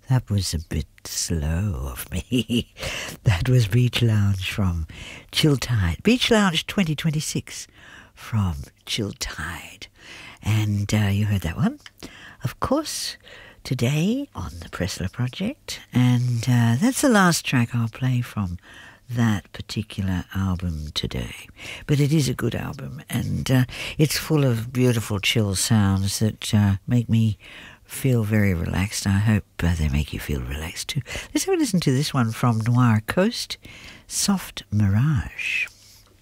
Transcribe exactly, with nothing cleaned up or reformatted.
That was a bit slow of me. That was Beach Lounge from Chill Tide. Beach Lounge twenty twenty-six from Chill Tide. And uh, you heard that one, of course, today on the Pressler Project. And uh, that's the last track I'll play from that particular album today. But it is a good album, and uh, it's full of beautiful chill sounds that uh, make me feel very relaxed. I hope uh, they make you feel relaxed too. Let's have a listen to this one from Noir Coast, Soft Mirage.